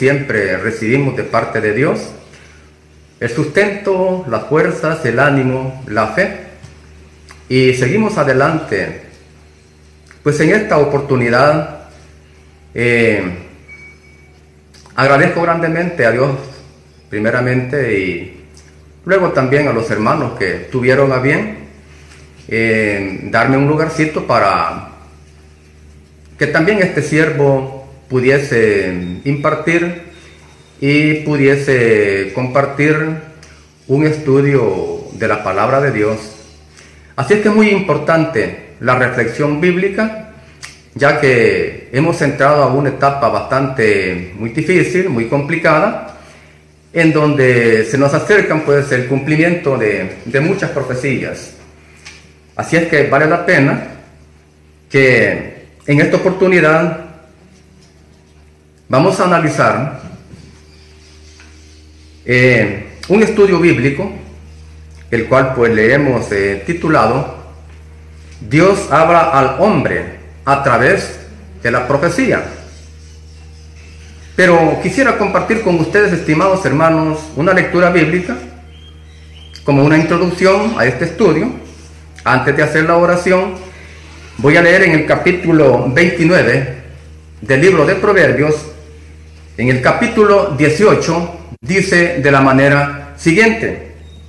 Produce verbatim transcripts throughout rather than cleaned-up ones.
siempre recibimos de parte de Dios, el sustento, las fuerzas, el ánimo, la fe, y seguimos adelante. Pues en esta oportunidad eh, agradezco grandemente a Dios primeramente y luego también a los hermanos que tuvieron a bien eh, darme un lugarcito para que también este siervo pudiese impartir y pudiese compartir un estudio de la palabra de Dios. Así es que es muy importante la reflexión bíblica, ya que hemos entrado a una etapa bastante muy difícil, muy complicada, en donde se nos acercan pues el cumplimiento de, de muchas profecías. Así es que vale la pena que en esta oportunidad vamos a analizar eh, un estudio bíblico, el cual pues le hemos eh, titulado Dios habla al hombre a través de la profecía. Pero quisiera compartir con ustedes, estimados hermanos, una lectura bíblica como una introducción a este estudio. Antes de hacer la oración, voy a leer en el capítulo veintinueve del libro de Proverbios. En el capítulo dieciocho dice de la manera siguiente: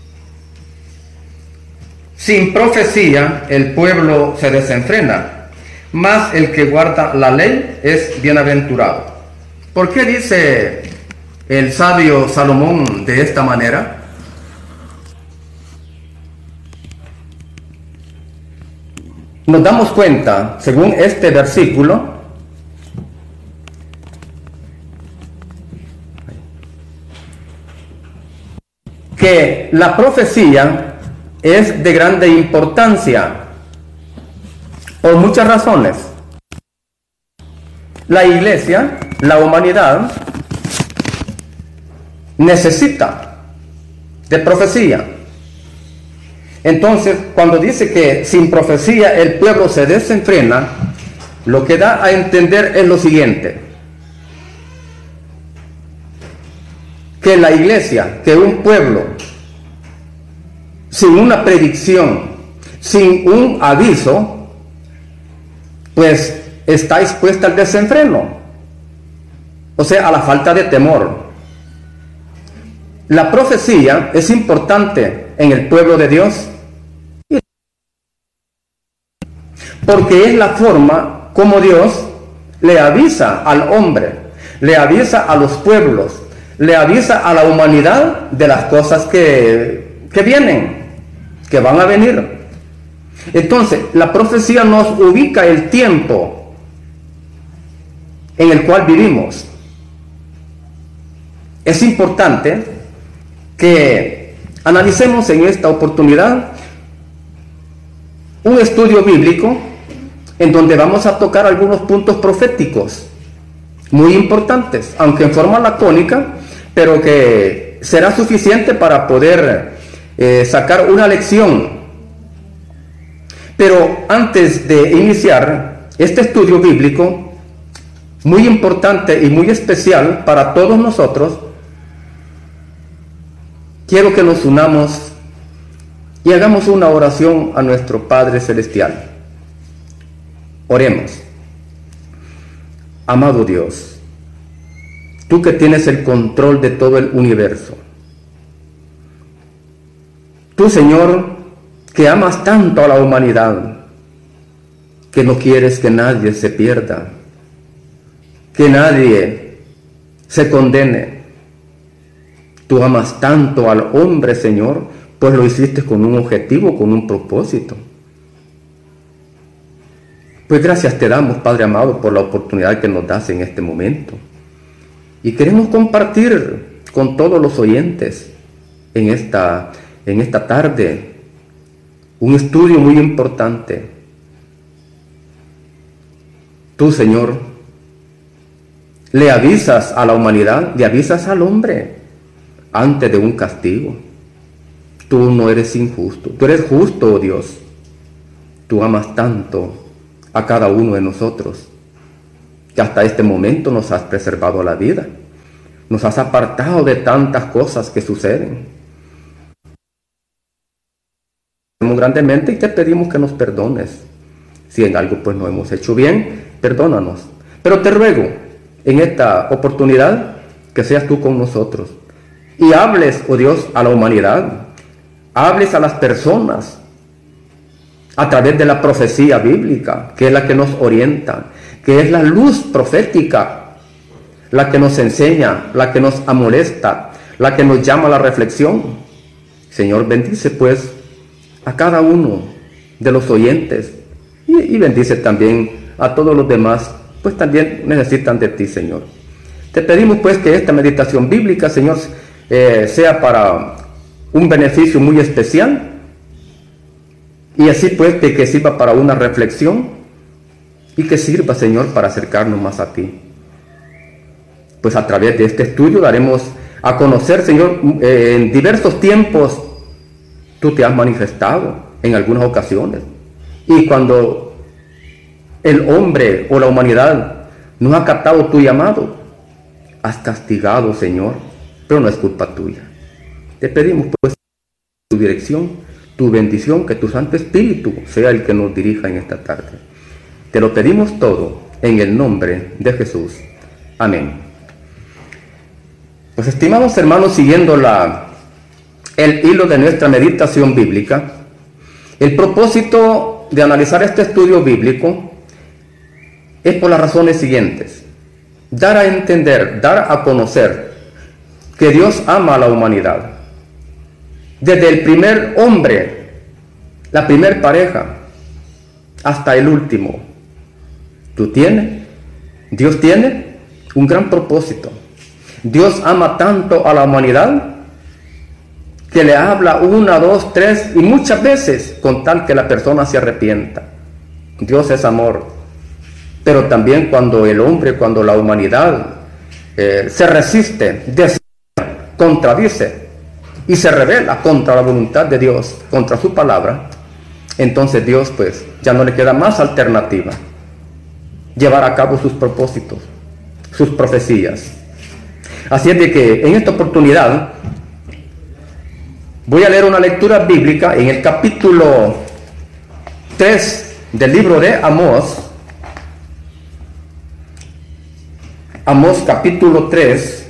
sin profecía el pueblo se desenfrena, mas el que guarda la ley es bienaventurado. ¿Por qué dice el sabio Salomón de esta manera? Nos damos cuenta, según este versículo, que la profecía es de grande importancia por muchas razones. La iglesia, la humanidad, necesita de profecía. Entonces, cuando dice que sin profecía el pueblo se desenfrena, lo que da a entender es lo siguiente: que la iglesia, que un pueblo, sin una predicción, sin un aviso, pues está expuesta al desenfreno, o sea, a la falta de temor. La profecía es importante en el pueblo de Dios porque es la forma como Dios le avisa al hombre, le avisa a los pueblos, le avisa a la humanidad de las cosas que, que vienen, que van a venir. Entonces, la profecía nos ubica el tiempo en el cual vivimos. Es importante que analicemos en esta oportunidad un estudio bíblico en donde vamos a tocar algunos puntos proféticos muy importantes, aunque en forma lacónica, pero que será suficiente para poder eh, sacar una lección. Pero antes de iniciar este estudio bíblico, muy importante y muy especial para todos nosotros, quiero que nos unamos y hagamos una oración a nuestro Padre Celestial. Oremos. Amado Dios, tú que tienes el control de todo el universo, tú, Señor, que amas tanto a la humanidad, que no quieres que nadie se pierda, que nadie se condene. Tú amas tanto al hombre, Señor, pues lo hiciste con un objetivo, con un propósito. Pues gracias te damos, Padre amado, por la oportunidad que nos das en este momento. Y queremos compartir con todos los oyentes en esta, en esta tarde un estudio muy importante. Tú, Señor, le avisas a la humanidad, le avisas al hombre antes de un castigo. Tú no eres injusto, tú eres justo, oh Dios. Tú amas tanto a cada uno de nosotros, que hasta este momento nos has preservado la vida. Nos has apartado de tantas cosas que suceden. Muy grandemente y te pedimos que nos perdones. Si en algo pues no hemos hecho bien, perdónanos. Pero te ruego en esta oportunidad que seas tú con nosotros y hables, oh Dios, a la humanidad, hables a las personas a través de la profecía bíblica, que es la que nos orienta, que es la luz profética, la que nos enseña, la que nos amonesta, la que nos llama a la reflexión. Señor, bendice pues a cada uno de los oyentes y, y bendice también a todos los demás, pues también necesitan de ti, Señor. Te pedimos pues que esta meditación bíblica, Señor, eh, sea para un beneficio muy especial y así pues que, que sirva para una reflexión y que sirva, Señor, para acercarnos más a ti. Pues a través de este estudio daremos a conocer, Señor, eh, en diversos tiempos tú te has manifestado en algunas ocasiones. Y cuando el hombre o la humanidad no ha captado tu llamado, has castigado, Señor, pero no es culpa tuya. Te pedimos pues tu dirección, tu bendición, que tu Santo Espíritu sea el que nos dirija en esta tarde. Te lo pedimos todo en el nombre de Jesús. Amén. Pues estimados hermanos, siguiendo la, el hilo de nuestra meditación bíblica, el propósito de analizar este estudio bíblico es por las razones siguientes: dar a entender, dar a conocer que Dios ama a la humanidad. Desde el primer hombre, la primer pareja, hasta el último. Tú tienes, Dios tiene un gran propósito. Dios ama tanto a la humanidad que le habla una, dos, tres y muchas veces con tal que la persona se arrepienta. Dios es amor. Pero también cuando el hombre, cuando la humanidad eh, se resiste, desea, contradice y se rebela contra la voluntad de Dios, contra su palabra, entonces Dios pues ya no le queda más alternativa: llevar a cabo sus propósitos, sus profecías. Así es de que en esta oportunidad voy a leer una lectura bíblica en el capítulo tres del libro de Amós. Amós capítulo tres.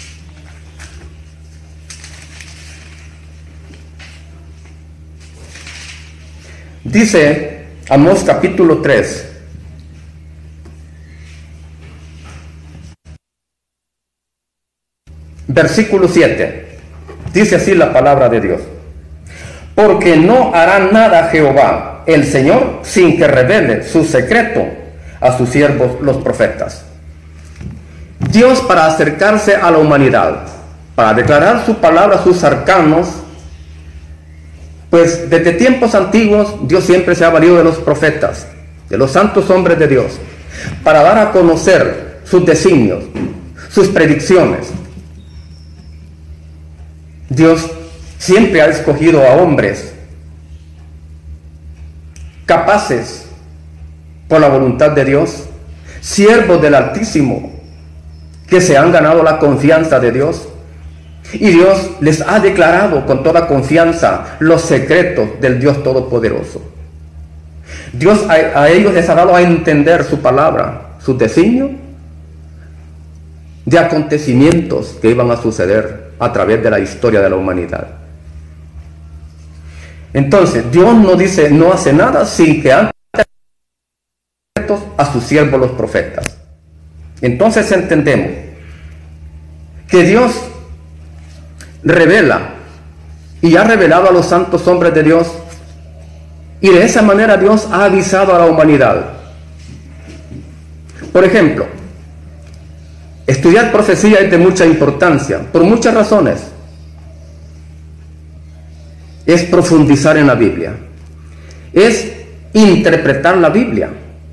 Dice Amós capítulo tres. Versículo siete. Dice así la palabra de Dios: porque no hará nada Jehová el Señor sin que revele su secreto a sus siervos los profetas. Dios, para acercarse a la humanidad, para declarar su palabra a sus arcanos, pues desde tiempos antiguos Dios siempre se ha valido de los profetas, de los santos hombres de Dios, para dar a conocer sus designios, sus predicciones. Dios siempre ha escogido a hombres capaces por la voluntad de Dios, siervos del Altísimo, que se han ganado la confianza de Dios, y Dios les ha declarado con toda confianza los secretos del Dios Todopoderoso. Dios a, a ellos les ha dado a entender su palabra, su designio de acontecimientos que iban a suceder a través de la historia de la humanidad. Entonces Dios no dice, no hace nada sin que antes a sus siervos los profetas. Entonces entendemos que Dios revela y ha revelado a los santos hombres de Dios, y de esa manera Dios ha avisado a la humanidad. Por ejemplo, estudiar profecía es de mucha importancia por muchas razones. Es profundizar en la Biblia, es interpretar la Biblia,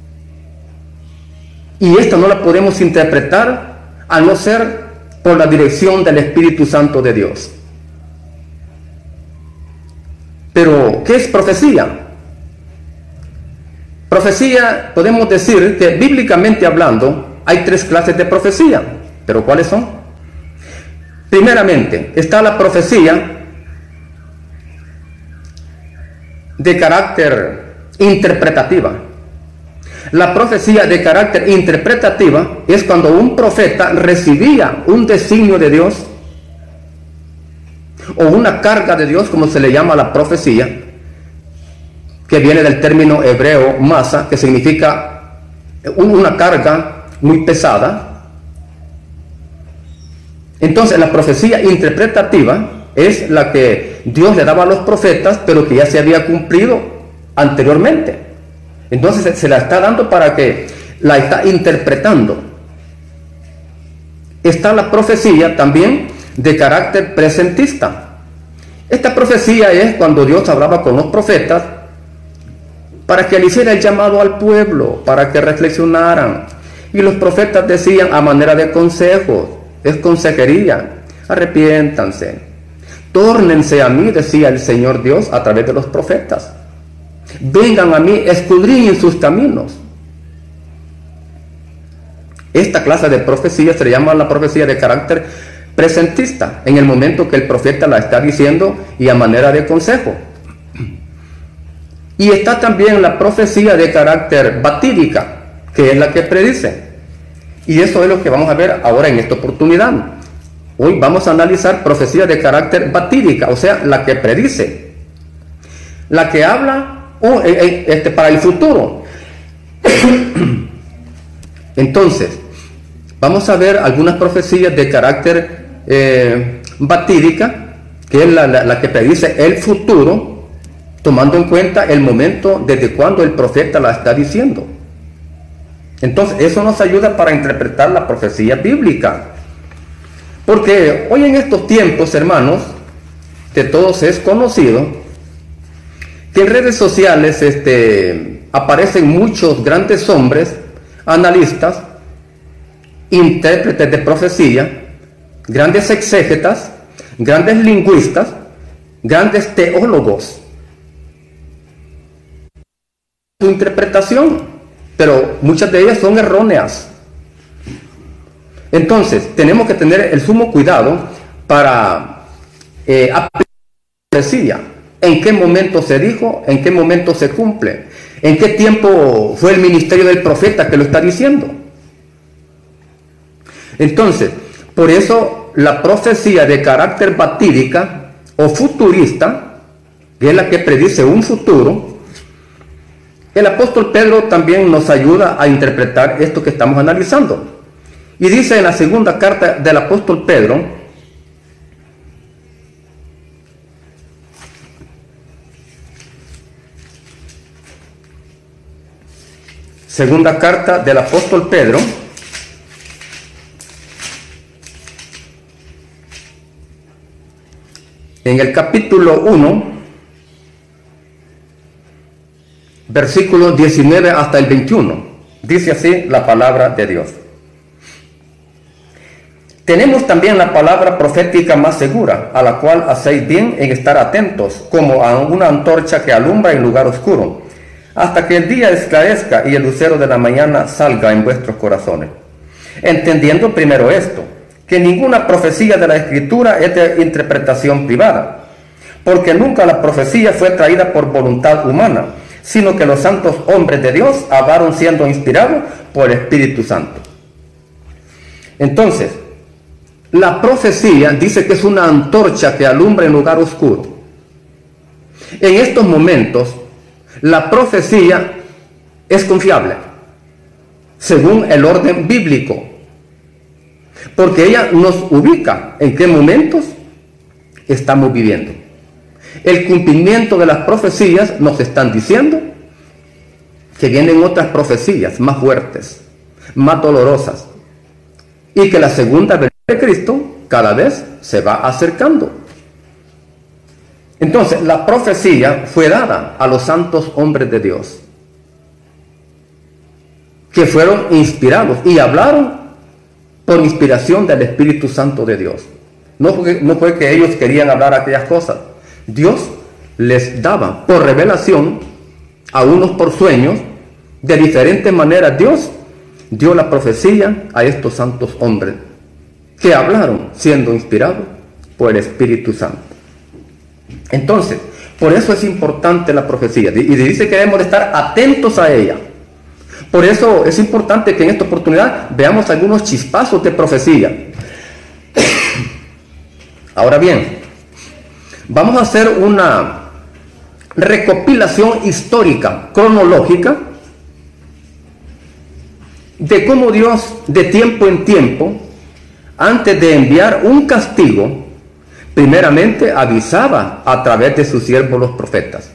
y esta no la podemos interpretar a no ser por la dirección del Espíritu Santo de Dios. Pero, ¿qué es profecía? Profecía, podemos decir que bíblicamente hablando hay tres clases de profecía. ¿Pero cuáles son? Primeramente, está la profecía de carácter interpretativa. La profecía de carácter interpretativa es cuando un profeta recibía un designio de Dios o una carga de Dios, como se le llama a la profecía, que viene del término hebreo masa, que significa una carga muy pesada. Entonces la profecía interpretativa es la que Dios le daba a los profetas, pero que ya se había cumplido anteriormente. Entonces se la está dando para que la está interpretando. Está la profecía también de carácter presentista. Esta profecía es cuando Dios hablaba con los profetas para que le hiciera el llamado al pueblo, para que reflexionaran. Y los profetas decían a manera de consejos, es consejería: arrepiéntanse, tórnense a mí, decía el Señor Dios a través de los profetas. Vengan a mí, escudriñen sus caminos. Esta clase de profecía se le llama la profecía de carácter presentista, en el momento que el profeta la está diciendo y a manera de consejo. Y está también la profecía de carácter batídica, que es la que predice. Y eso es lo que vamos a ver ahora en esta oportunidad. Hoy vamos a analizar profecía de carácter batídica, o sea, la que predice, la que habla oh, eh, eh, este, para el futuro. Entonces, vamos a ver algunas profecías de carácter eh, batídica, que es la, la, la que predice el futuro, tomando en cuenta el momento desde cuando el profeta la está diciendo. Entonces, eso nos ayuda para interpretar la profecía bíblica. Porque hoy en estos tiempos, hermanos, de todos es conocido que en redes sociales este, aparecen muchos grandes hombres, analistas, intérpretes de profecía, grandes exégetas, grandes lingüistas, grandes teólogos. Su interpretación, pero muchas de ellas son erróneas. Entonces, tenemos que tener el sumo cuidado para eh, aplicar la profecía. ¿En qué momento se dijo? ¿En qué momento se cumple? ¿En qué tiempo fue el ministerio del profeta que lo está diciendo? Entonces, por eso la profecía de carácter batídica o futurista, que es la que predice un futuro, el apóstol Pedro también nos ayuda a interpretar esto que estamos analizando. Y dice en la segunda carta del apóstol Pedro, segunda carta del apóstol Pedro, en el capítulo uno, versículos diecinueve hasta el veintiuno, dice así la palabra de Dios. Tenemos también la palabra profética más segura, a la cual hacéis bien en estar atentos, como a una antorcha que alumbra en lugar oscuro, hasta que el día esclarezca y el lucero de la mañana salga en vuestros corazones. Entendiendo primero esto, que ninguna profecía de la Escritura es de interpretación privada, porque nunca la profecía fue traída por voluntad humana, sino que los santos hombres de Dios hablaron siendo inspirados por el Espíritu Santo. Entonces, la profecía dice que es una antorcha que alumbra en lugar oscuro. En estos momentos, la profecía es confiable, según el orden bíblico, porque ella nos ubica en qué momentos estamos viviendo. El cumplimiento de las profecías nos están diciendo que vienen otras profecías más fuertes, más dolorosas, y que la segunda venida de Cristo cada vez se va acercando. Entonces, la profecía fue dada a los santos hombres de Dios, que fueron inspirados y hablaron por inspiración del Espíritu Santo de Dios. No fue, no fue que ellos querían hablar aquellas cosas. Dios les daba por revelación, a unos por sueños, de diferentes maneras. Dios dio la profecía a estos santos hombres. que hablaron siendo inspirados por el Espíritu Santo. Entonces, por eso es importante la profecía, y dice que debemos de estar atentos a ella. Por eso es importante que en esta oportunidad veamos algunos chispazos de profecía. Ahora bien, vamos a hacer una recopilación histórica, cronológica, de cómo Dios de tiempo en tiempo, antes de enviar un castigo, primeramente avisaba a través de sus siervos los profetas.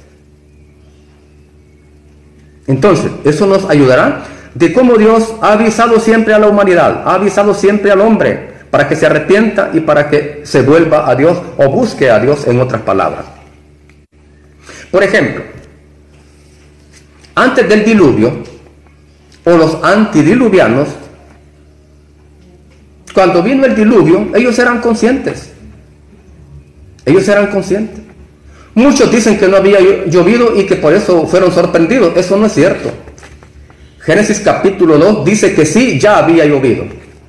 Entonces, eso nos ayudará de cómo Dios ha avisado siempre a la humanidad, ha avisado siempre al hombre para que se arrepienta y para que se vuelva a Dios o busque a Dios, en otras palabras. Por ejemplo, antes del diluvio, o los antidiluvianos, cuando vino el diluvio, ellos eran conscientes. Ellos eran conscientes. Muchos dicen que no había llovido y que por eso fueron sorprendidos. Eso no es cierto. Génesis capítulo dos dice que sí, ya había llovido.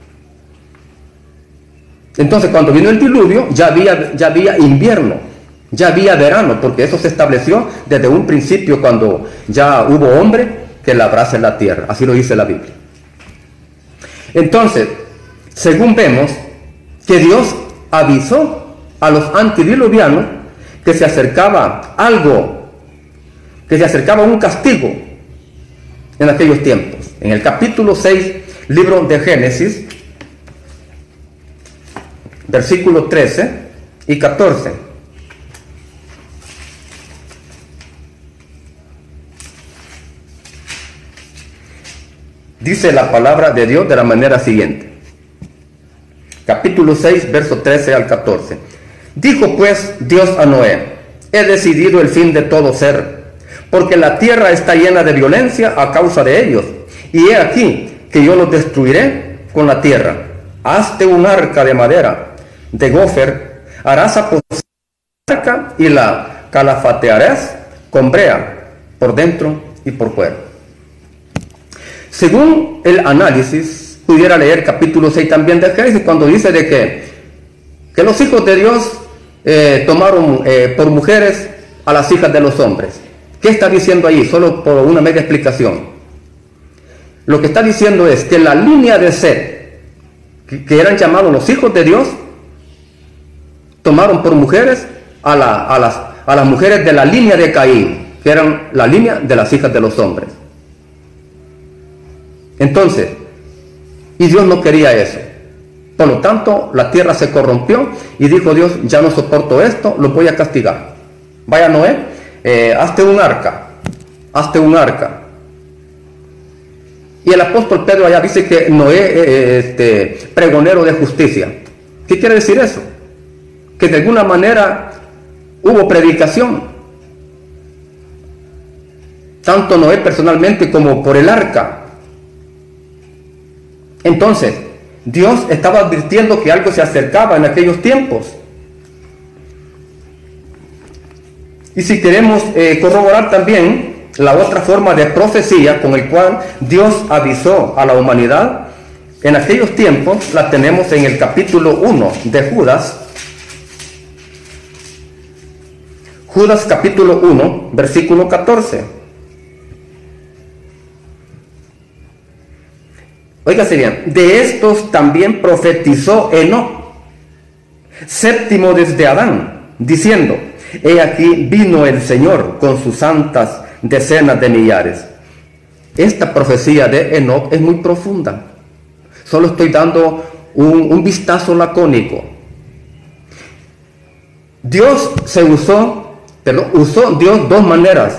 Entonces, cuando vino el diluvio, ya había, ya había invierno, ya había verano, porque eso se estableció desde un principio cuando ya hubo hombre que labrase la tierra. Así lo dice la Biblia. Entonces, según vemos, que Dios avisó a los antidiluvianos que se acercaba algo, que se acercaba un castigo en aquellos tiempos. En el capítulo seis, libro de Génesis, versículos trece y catorce. Dice la palabra de Dios de la manera siguiente. Capítulo seis, verso trece al catorce. Dijo pues Dios a Noé: he decidido el fin de todo ser, porque la tierra está llena de violencia a causa de ellos, y he aquí que yo los destruiré con la tierra. Hazte un arca de madera, de gofer, harás aposar la arca y la calafatearás con brea por dentro y por fuera. Según el análisis, pudiera leer capítulo seis también de Génesis, cuando dice de que, que los hijos de Dios eh, tomaron eh, por mujeres a las hijas de los hombres. ¿Qué está diciendo ahí? Solo por una media explicación. Lo que está diciendo es que la línea de Set, que, que eran llamados los hijos de Dios, tomaron por mujeres a, la, a, las, a las mujeres de la línea de Caín, que eran la línea de las hijas de los hombres. Entonces, y Dios no quería eso. Por lo tanto, la tierra se corrompió y dijo Dios: ya no soporto esto, lo voy a castigar. Vaya Noé, eh, hazte un arca, hazte un arca. Y el apóstol Pedro allá dice que Noé, eh, este, pregonero de justicia. ¿Qué quiere decir eso? Que de alguna manera hubo predicación, tanto Noé personalmente como por el arca. Entonces, Dios estaba advirtiendo que algo se acercaba en aquellos tiempos. Y si queremos eh, corroborar también la otra forma de profecía con el cual Dios avisó a la humanidad en aquellos tiempos, la tenemos en el capítulo uno de Judas. Judas capítulo uno, versículo catorce. Óigase bien, de estos también profetizó Enoc, séptimo desde Adán, diciendo: he aquí vino el Señor con sus santas decenas de millares. Esta profecía de Enoc es muy profunda. Solo estoy dando un, un vistazo lacónico. Dios se usó, perdón, usó Dios dos maneras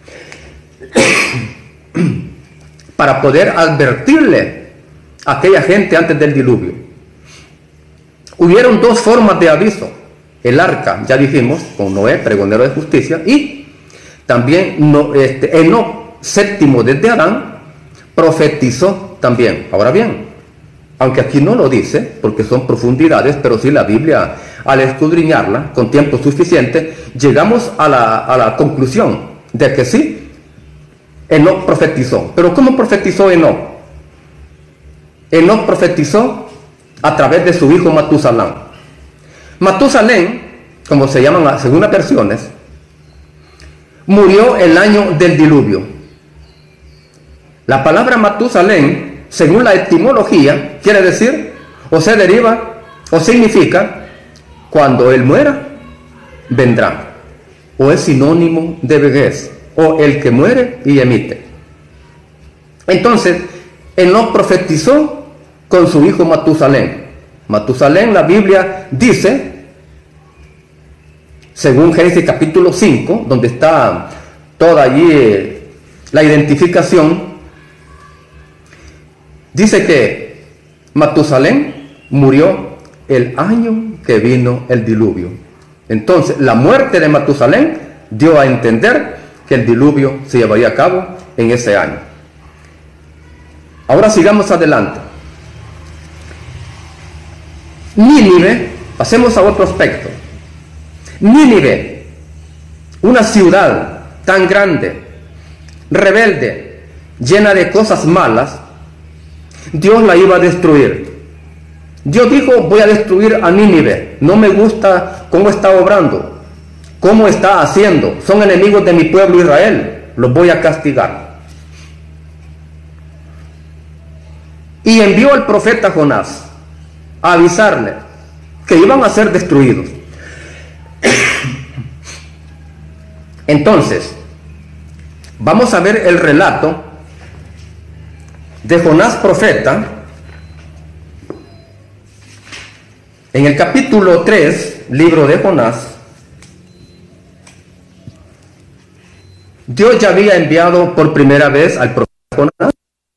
para poder advertirle a aquella gente antes del diluvio. Hubieron dos formas de aviso: el arca, ya dijimos, con Noé, pregonero de justicia, y también no, este, Enoc, séptimo desde Adán, profetizó también. Ahora bien, aunque aquí no lo dice, porque son profundidades, pero sí la Biblia, al escudriñarla con tiempo suficiente, llegamos a la, a la conclusión de que sí, Enoc profetizó. Pero ¿cómo profetizó Enoc? Enoc profetizó a través de su hijo Matusalén. Matusalén, como se llaman según las versiones, murió el año del diluvio. La palabra Matusalén, según la etimología, quiere decir, o se deriva, o significa, cuando él muera, vendrá. O es sinónimo de vejez, o el que muere y emite. Entonces, Enoc profetizó con su hijo Matusalén. Matusalén, la Biblia dice, según Génesis capítulo cinco, donde está toda allí eh, la identificación, dice que Matusalén murió el año que vino el diluvio. Entonces, la muerte de Matusalén dio a entender que el diluvio se llevaría a cabo en ese año. Ahora sigamos adelante. Nínive, pasemos a otro aspecto. Nínive, una ciudad tan grande, rebelde, llena de cosas malas, Dios la iba a destruir. Dios dijo, voy a destruir a Nínive. No me gusta cómo está obrando, cómo está haciendo. Son enemigos de mi pueblo Israel. Los voy a castigar. Y envió al profeta Jonás a avisarle que iban a ser destruidos. Entonces, vamos a ver el relato de Jonás profeta en el capítulo tres, libro de Jonás. Dios ya había enviado por primera vez al profeta Jonás,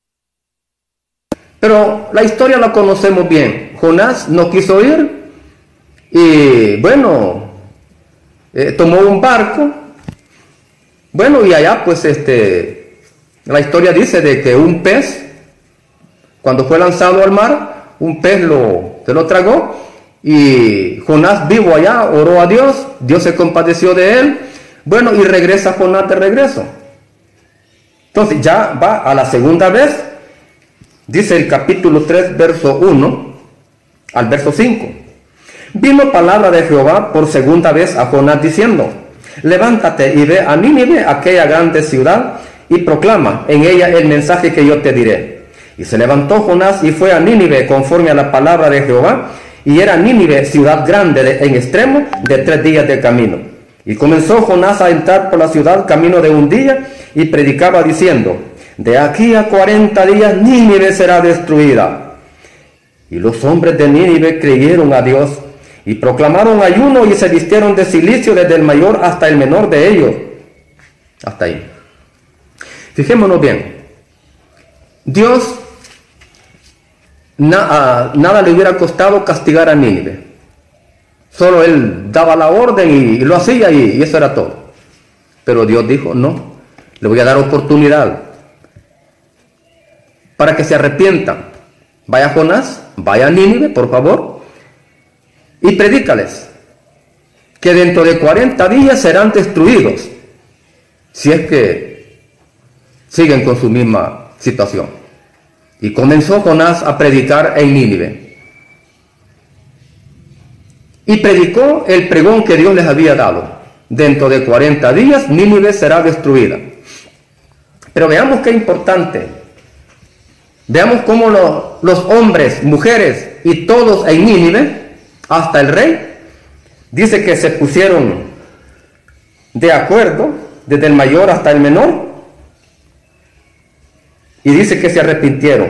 pero la historia la conocemos bien. Jonás no quiso ir y bueno, eh, tomó un barco. Bueno, y allá pues este, la historia dice de que un pez, cuando fue lanzado al mar, un pez lo, se lo tragó, y Jonás vivo allá, oró a Dios, Dios se compadeció de él, bueno, y regresa Jonás de regreso. Entonces ya va a la segunda vez, dice el capítulo tres, verso uno al verso cinco. Vino palabra de Jehová por segunda vez a Jonás diciendo, levántate y ve a Nínive, aquella grande ciudad, y proclama en ella el mensaje que yo te diré. Y se levantó Jonás y fue a Nínive conforme a la palabra de Jehová, y era Nínive ciudad grande de, en extremo de tres días de camino. Y comenzó Jonás a entrar por la ciudad camino de un día, y predicaba diciendo, de aquí a cuarenta días Nínive será destruida. Y los hombres de Nínive creyeron a Dios, y proclamaron ayuno y se vistieron de cilicio desde el mayor hasta el menor de ellos. Hasta ahí. Fijémonos bien. Dios, na, nada le hubiera costado castigar a Nínive. Solo él daba la orden y, y lo hacía y, y eso era todo. Pero Dios dijo, no, le voy a dar oportunidad para que se arrepientan. Vaya Jonás, vaya a Nínive, por favor, y predícales que dentro de cuarenta días serán destruidos, si es que siguen con su misma situación. Y comenzó Jonás a predicar en Nínive. Y predicó el pregón que Dios les había dado. Dentro de cuarenta días Nínive será destruida. Pero veamos qué importante. Veamos cómo lo, los hombres, mujeres y todos en Nínive, hasta el rey, dice que se pusieron de acuerdo, desde el mayor hasta el menor, y dice que se arrepintieron.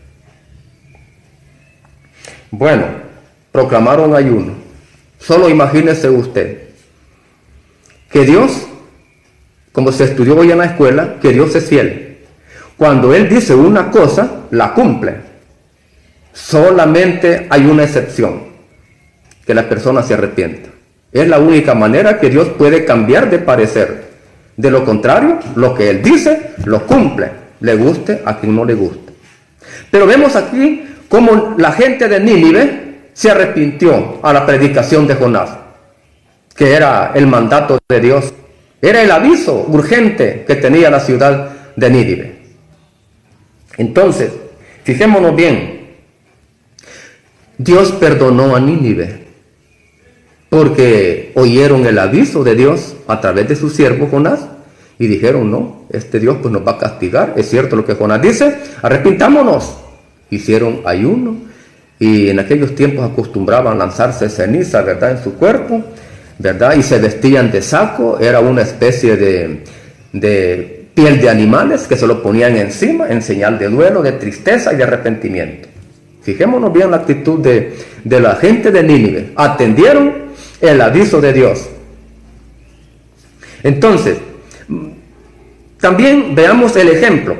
Bueno, proclamaron ayuno. Solo imagínese usted que Dios, como se estudió hoy en la escuela, que Dios es fiel. Cuando Él dice una cosa, la cumple. Solamente hay una excepción, que la persona se arrepienta. Es la única manera que Dios puede cambiar de parecer. De lo contrario, lo que Él dice, lo cumple, le guste a quien no le guste. Pero vemos aquí cómo la gente de Nínive se arrepintió a la predicación de Jonás, que era el mandato de Dios, era el aviso urgente que tenía la ciudad de Nínive. Entonces, fijémonos bien, Dios perdonó a Nínive porque oyeron el aviso de Dios a través de su siervo Jonás y dijeron, no, este Dios pues nos va a castigar. Es cierto lo que Jonás dice, arrepintámonos. Hicieron ayuno y en aquellos tiempos acostumbraban lanzarse ceniza, ¿verdad?, en su cuerpo, ¿verdad? Y se vestían de saco, era una especie de, de piel de animales que se lo ponían encima en señal de duelo, de tristeza y de arrepentimiento. Fijémonos bien la actitud de, de la gente de Nínive. Atendieron el aviso de Dios. Entonces, también veamos el ejemplo.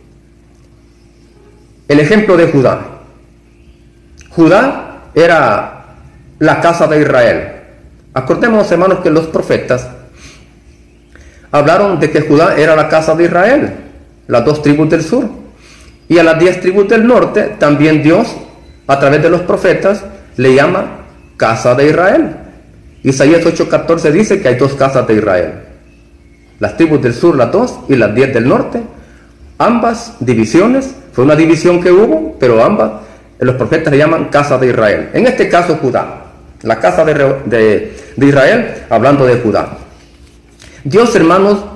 El ejemplo de Judá. Judá era la casa de Israel. Acordémonos, hermanos, que los profetas hablaron de que Judá era la casa de Israel, las dos tribus del sur. Y a las diez tribus del norte, también Dios, a través de los profetas, le llama casa de Israel. Isaías ocho catorce dice que hay dos casas de Israel. Las tribus del sur, las dos, y las diez del norte. Ambas divisiones, fue una división que hubo, pero ambas, los profetas le llaman casa de Israel. En este caso, Judá, la casa de, de, de Israel, hablando de Judá. Dios, hermanos,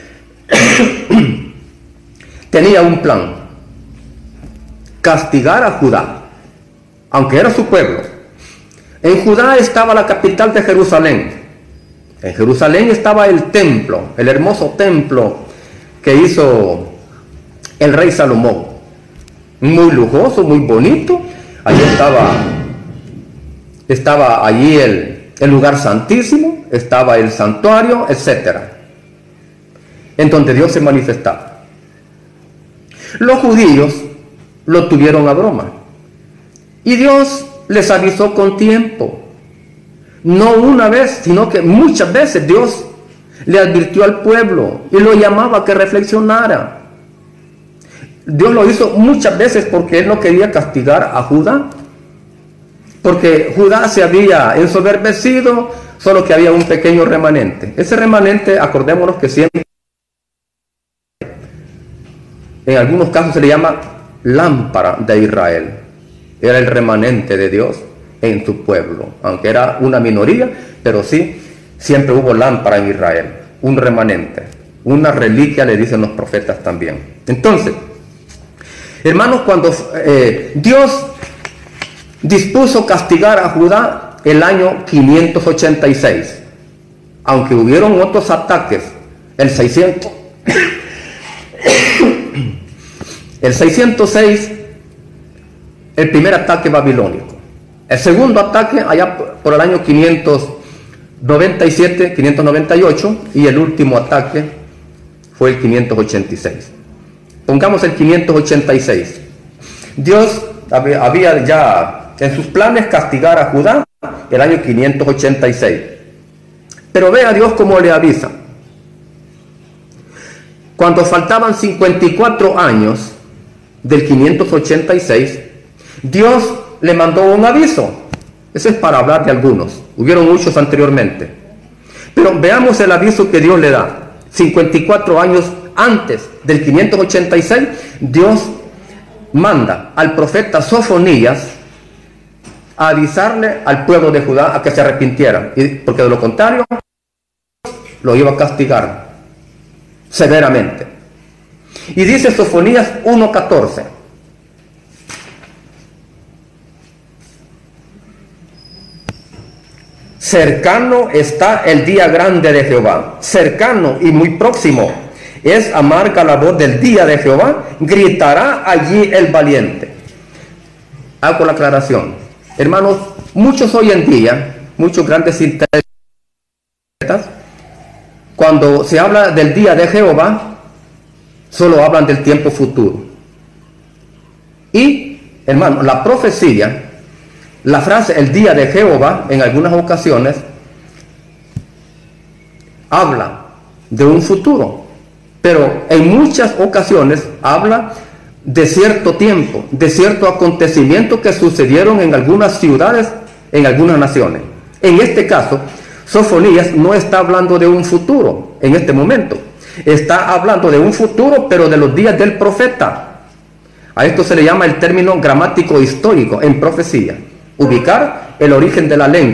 tenía un plan: castigar a Judá, aunque era su pueblo. En Judá estaba la capital de Jerusalén. En Jerusalén estaba el templo, el hermoso templo que hizo el rey Salomón. Muy lujoso, muy bonito. Allí estaba, estaba allí el, el lugar santísimo, estaba el santuario, etcétera, en donde Dios se manifestaba. Los judíos lo tuvieron a broma. Y Dios les avisó con tiempo. No una vez, sino que muchas veces Dios le advirtió al pueblo y lo llamaba a que reflexionara. Dios lo hizo muchas veces porque Él no quería castigar a Judá. Porque Judá se había ensoberbecido, solo que había un pequeño remanente. Ese remanente, acordémonos que siempre, en algunos casos se le llama lámpara de Israel. Era el remanente de Dios en su pueblo, aunque era una minoría, pero sí, siempre hubo lámpara en Israel, un remanente, una reliquia, le dicen los profetas también. Entonces, hermanos, cuando eh, Dios dispuso castigar a Judá el año quinientos ochenta y seis, aunque hubieron otros ataques, el seiscientos, el seiscientos seis, el primer ataque babilónico. El segundo ataque allá por el año quinientos noventa y siete, quinientos noventa y ocho, y el último ataque fue el quinientos ochenta y seis. Pongamos el quinientos ochenta y seis. Dios había, había ya en sus planes castigar a Judá el año quinientos ochenta y seis. Pero vea Dios cómo le avisa. Cuando faltaban cincuenta y cuatro años del quinientos ochenta y seis, Dios le mandó un aviso. Eso es para hablar de algunos. Hubieron muchos anteriormente. Pero veamos el aviso que Dios le da. cincuenta y cuatro años antes del quinientos ochenta y seis, Dios manda al profeta Sofonías a avisarle al pueblo de Judá a que se arrepintieran, porque de lo contrario lo iba a castigar severamente. Y dice Sofonías uno catorce: cercano está el día grande de Jehová, cercano y muy próximo es amarga la voz del día de Jehová, gritará allí el valiente. Hago la aclaración. Hermanos, muchos hoy en día, muchos grandes intérpretes, cuando se habla del día de Jehová, solo hablan del tiempo futuro. Y, hermano, la profecía, la frase el día de Jehová, en algunas ocasiones, habla de un futuro, pero en muchas ocasiones habla de cierto tiempo, de cierto acontecimiento que sucedieron en algunas ciudades, en algunas naciones. En este caso, Sofonías no está hablando de un futuro en este momento, está hablando de un futuro, pero de los días del profeta. A esto se le llama el término gramático histórico en profecía. ubicar el origen de la lengua.